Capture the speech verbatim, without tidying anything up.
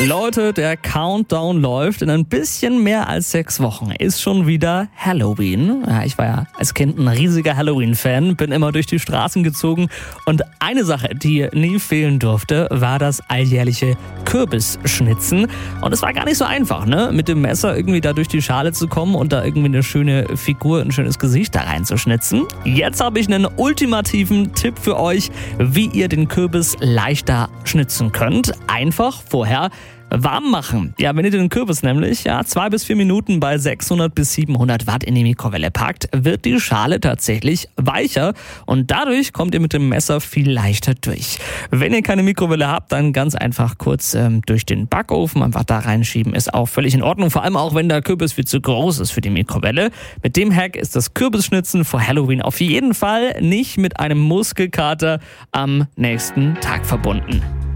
Leute, der Countdown läuft. In ein bisschen mehr als sechs Wochen ist schon wieder Halloween. Ja, ich war ja als Kind ein riesiger Halloween-Fan, bin immer durch die Straßen gezogen. Und eine Sache, die nie fehlen durfte, war das alljährliche Kürbisschnitzen. Und es war gar nicht so einfach, ne? Mit dem Messer irgendwie da durch die Schale zu kommen und da irgendwie eine schöne Figur, ein schönes Gesicht da reinzuschnitzen. Jetzt habe ich einen ultimativen Tipp für euch, wie ihr den Kürbis leichter schnitzen könnt. Einfach vorher warm machen. Ja, wenn ihr den Kürbis nämlich ja, zwei bis vier Minuten bei sechshundert bis siebenhundert Watt in die Mikrowelle packt, wird die Schale tatsächlich weicher und dadurch kommt ihr mit dem Messer viel leichter durch. Wenn ihr keine Mikrowelle habt, dann ganz einfach kurz ähm, durch den Backofen einfach da reinschieben, ist auch völlig in Ordnung, vor allem auch wenn der Kürbis viel zu groß ist für die Mikrowelle. Mit dem Hack ist das Kürbisschnitzen vor Halloween auf jeden Fall nicht mit einem Muskelkater am nächsten Tag verbunden.